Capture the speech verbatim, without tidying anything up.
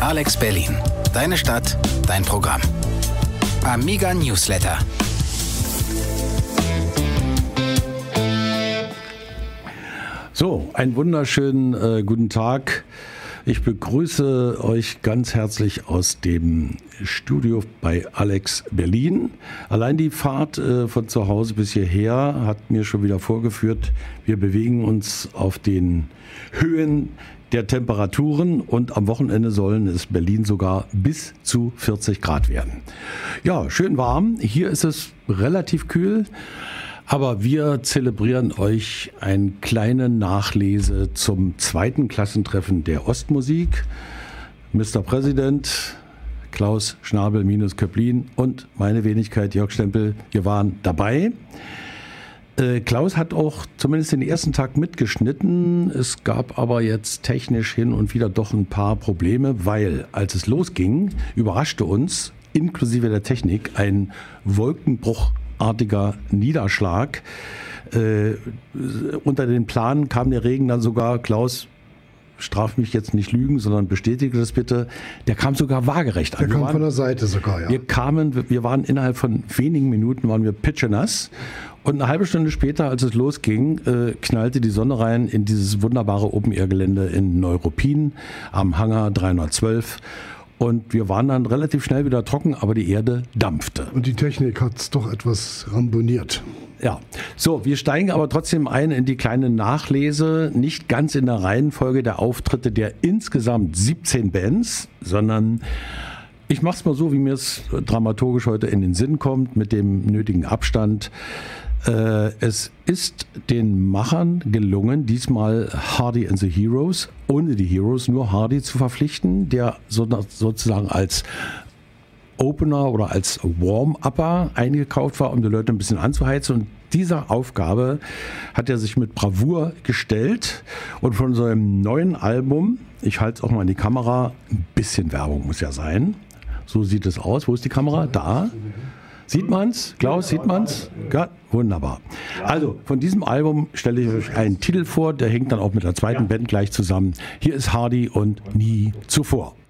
Alex Berlin. Deine Stadt, dein Programm. Amiga Newsletter. So, einen wunderschönen äh, guten Tag. Ich begrüße euch ganz herzlich aus dem Studio bei Alex Berlin. Allein die Fahrt äh, von zu Hause bis hierher hat mir schon wieder vorgeführt, wir bewegen uns auf den Höhen der Temperaturen und am Wochenende sollen es Berlin sogar bis zu vierzig Grad werden. Ja, schön warm. Hier ist es relativ kühl. Aber wir zelebrieren euch eine kleine Nachlese zum zweiten Klassentreffen der Ostmusik. Mister Präsident, Klaus Schnabel minus Köplin und meine Wenigkeit Jörg Stempel, wir waren dabei. Äh, Klaus hat auch zumindest den ersten Tag mitgeschnitten. Es gab aber jetzt technisch hin und wieder doch ein paar Probleme, weil als es losging, überraschte uns inklusive der Technik ein Wolkenbruch artiger Niederschlag. Äh, unter den Planen kam der Regen dann sogar, Klaus, straf mich jetzt nicht lügen, sondern bestätige das bitte, der kam sogar waagerecht an. Der kam waren, von der Seite sogar, ja. Wir kamen, wir waren innerhalb von wenigen Minuten, waren wir pitschenass. Und eine halbe Stunde später, als es losging, äh, knallte die Sonne rein in dieses wunderbare Open-Air-Gelände in Neuruppin am Hangar dreihundertzwölf. Und wir waren dann relativ schnell wieder trocken, aber die Erde dampfte. Und die Technik hat es doch etwas ramponiert. Ja, so, wir steigen aber trotzdem ein in die kleine Nachlese, nicht ganz in der Reihenfolge der Auftritte der insgesamt siebzehn Bands, sondern ich mache es mal so, wie mir es dramaturgisch heute in den Sinn kommt, mit dem nötigen Abstand. Es ist den Machern gelungen, diesmal Hardy and the Heroes, ohne die Heroes, nur Hardy zu verpflichten, der sozusagen als Opener oder als Warm-Upper eingekauft war, um die Leute ein bisschen anzuheizen. Und dieser Aufgabe hat er sich mit Bravour gestellt. Und von seinem neuen Album, ich halte es auch mal in die Kamera, ein bisschen Werbung muss ja sein. So sieht es aus. Wo ist die Kamera? Da. Sieht man's? Klaus, sieht man's? Ja, wunderbar. Also, von diesem Album stelle ich euch einen Titel vor, der hängt dann auch mit der zweiten Band gleich zusammen. Hier ist Hardy und Nie zuvor.